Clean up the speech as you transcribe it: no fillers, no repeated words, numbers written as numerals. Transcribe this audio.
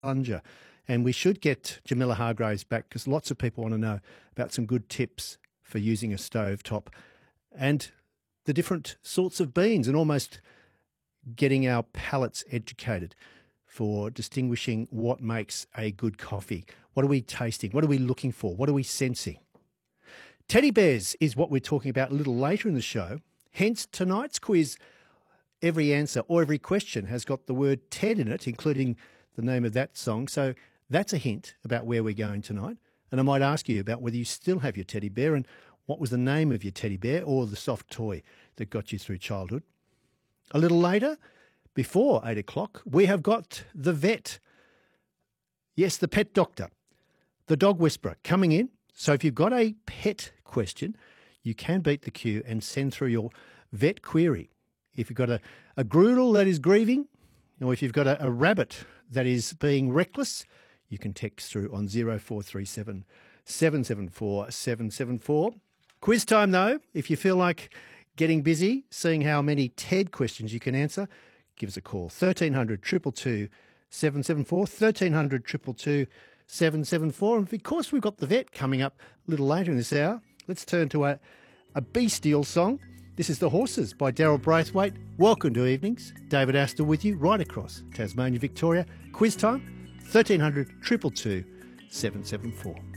plunger. And we should get Jamila Hargraves back because lots of people want to know about some good tips for using a stovetop and the different sorts of beans and almost getting our palates educated for distinguishing what makes a good coffee. What are we tasting? What are we looking for? What are we sensing? Teddy bears is what we're talking about a little later in the show. Hence tonight's quiz. Every answer or every question has got the word Ted in it, including the name of that song. So that's a hint about where we're going tonight. And I might ask you about whether you still have your teddy bear and what was the name of your teddy bear or the soft toy that got you through childhood. A little later, before 8 o'clock, we have got the vet. Yes, the pet doctor, the dog whisperer coming in. So if you've got a pet question, you can beat the queue and send through your vet query. If you've got a groodle that is grieving, or if you've got a rabbit that is being reckless, you can text through on 0437 774 774. Quiz time, though. If you feel like getting busy, seeing how many TED questions you can answer, give us a call. 1300 222 774, 1300 222 774. And because we've got the vet coming up a little later in this hour, let's turn to a bestial song. This is The Horses by Daryl Braithwaite. Welcome to Evenings. David Astor with you right across Tasmania, Victoria. Quiz time, 1300 222 774.